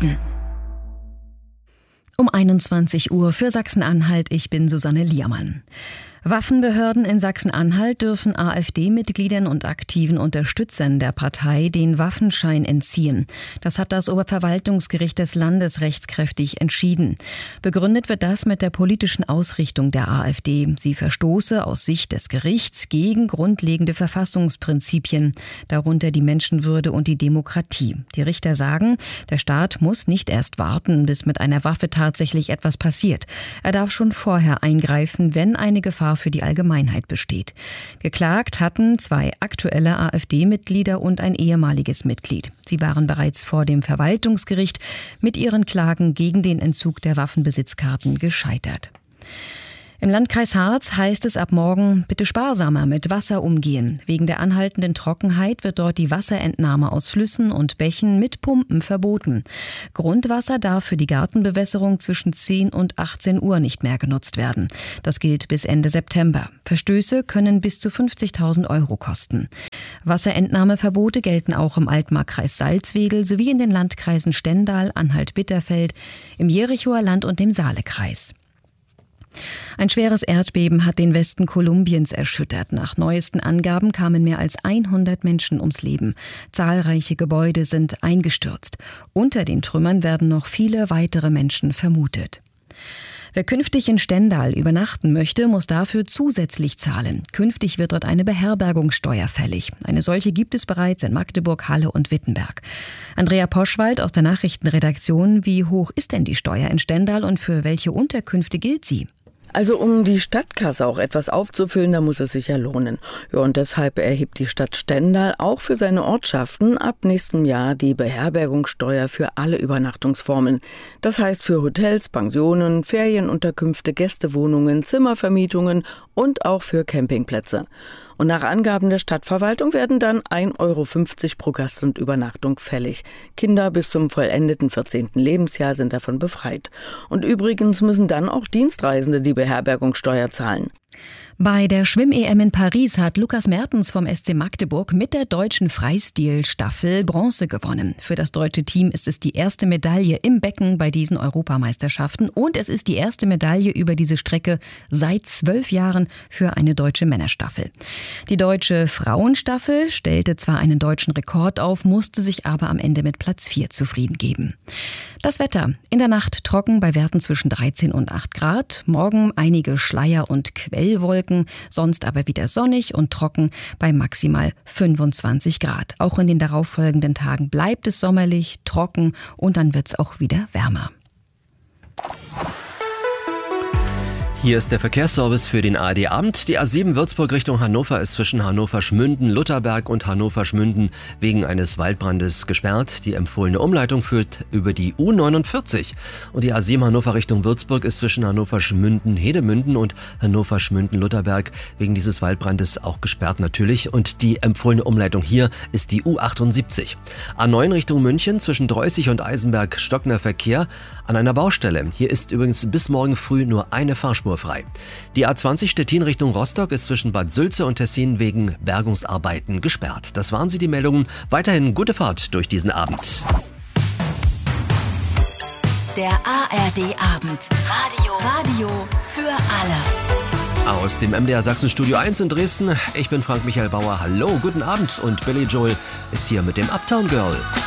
Nachrichten. Um 21 Uhr für Sachsen-Anhalt, ich bin Susanne Liermann. Waffenbehörden in Sachsen-Anhalt dürfen AfD-Mitgliedern und aktiven Unterstützern der Partei den Waffenschein entziehen. Das hat das Oberverwaltungsgericht des Landes rechtskräftig entschieden. Begründet wird das mit der politischen Ausrichtung der AfD. Sie verstoße aus Sicht des Gerichts gegen grundlegende Verfassungsprinzipien, darunter die Menschenwürde und die Demokratie. Die Richter sagen, der Staat muss nicht erst warten, bis mit einer Waffe tatsächlich etwas passiert. Er darf schon vorher eingreifen, wenn eine Gefahr für die Allgemeinheit besteht. Geklagt hatten 2 aktuelle AfD-Mitglieder und ein ehemaliges Mitglied. Sie waren bereits vor dem Verwaltungsgericht mit ihren Klagen gegen den Entzug der Waffenbesitzkarten gescheitert. Im Landkreis Harz heißt es ab morgen, bitte sparsamer mit Wasser umgehen. Wegen der anhaltenden Trockenheit wird dort die Wasserentnahme aus Flüssen und Bächen mit Pumpen verboten. Grundwasser darf für die Gartenbewässerung zwischen 10 und 18 Uhr nicht mehr genutzt werden. Das gilt bis Ende September. Verstöße können bis zu 50.000 € kosten. Wasserentnahmeverbote gelten auch im Altmarkkreis Salzwedel sowie in den Landkreisen Stendal, Anhalt-Bitterfeld, im Jerichoer Land und dem Saalekreis. Ein schweres Erdbeben hat den Westen Kolumbiens erschüttert. Nach neuesten Angaben kamen mehr als 100 Menschen ums Leben. Zahlreiche Gebäude sind eingestürzt. Unter den Trümmern werden noch viele weitere Menschen vermutet. Wer künftig in Stendal übernachten möchte, muss dafür zusätzlich zahlen. Künftig wird dort eine Beherbergungssteuer fällig. Eine solche gibt es bereits in Magdeburg, Halle und Wittenberg. Andrea Poschwald aus der Nachrichtenredaktion. Wie hoch ist denn die Steuer in Stendal und für welche Unterkünfte gilt sie? Also um die Stadtkasse auch etwas aufzufüllen, da muss es sich ja lohnen. Ja, und deshalb erhebt die Stadt Stendal auch für seine Ortschaften ab nächstem Jahr die Beherbergungssteuer für alle Übernachtungsformen. Das heißt für Hotels, Pensionen, Ferienunterkünfte, Gästewohnungen, Zimmervermietungen und auch für Campingplätze. Und nach Angaben der Stadtverwaltung werden dann 1,50 € pro Gast und Übernachtung fällig. Kinder bis zum vollendeten 14. Lebensjahr sind davon befreit. Und übrigens müssen dann auch Dienstreisende die Beherbergungssteuer zahlen. Bei der Schwimm-EM in Paris hat Lukas Mertens vom SC Magdeburg mit der deutschen Freistil-Staffel Bronze gewonnen. Für das deutsche Team ist es die erste Medaille im Becken bei diesen Europameisterschaften und es ist die erste Medaille über diese Strecke seit 12 Jahren für eine deutsche Männerstaffel. Die deutsche Frauenstaffel stellte zwar einen deutschen Rekord auf, musste sich aber am Ende mit Platz 4 zufrieden geben. Das Wetter: in der Nacht trocken bei Werten zwischen 13 und 8 Grad, morgen einige Schleier- und Quellwolken, sonst aber wieder sonnig und trocken bei maximal 25 Grad. Auch in den darauffolgenden Tagen bleibt es sommerlich, trocken und dann wird es auch wieder wärmer. Hier ist der Verkehrsservice für den ARD-Abend. Die A7 Würzburg Richtung Hannover ist zwischen Hannover-Schmünden, Lutherberg und Hannover-Schmünden wegen eines Waldbrandes gesperrt. Die empfohlene Umleitung führt über die U49. Und die A7 Hannover Richtung Würzburg ist zwischen Hannover-Schmünden, Hedemünden und Hannover-Schmünden-Lutherberg wegen dieses Waldbrandes auch gesperrt natürlich. Und die empfohlene Umleitung hier ist die U78. A9 Richtung München zwischen Dreußig und Eisenberg stockender Verkehr an einer Baustelle. Hier ist übrigens bis morgen früh nur eine Fahrspur frei. Die A20 Stettin Richtung Rostock ist zwischen Bad Sülze und Tessin wegen Bergungsarbeiten gesperrt. Das waren sie, die Meldungen. Weiterhin gute Fahrt durch diesen Abend. Der ARD-Abend. Radio für alle. Aus dem MDR Sachsen Studio 1 in Dresden. Ich bin Frank-Michael Bauer. Hallo, guten Abend. Und Billy Joel ist hier mit dem Uptown Girl.